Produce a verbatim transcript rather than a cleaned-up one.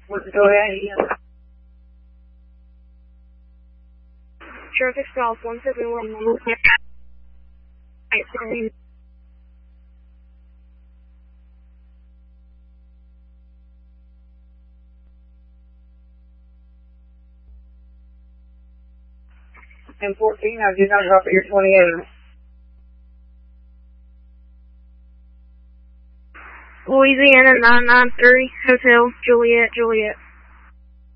Go ahead. Traffic south, one seven one. Right, sorry. And fourteen, I did not drop at your twenty-eight. Louisiana nine nine three, Hotel Juliet, Juliet.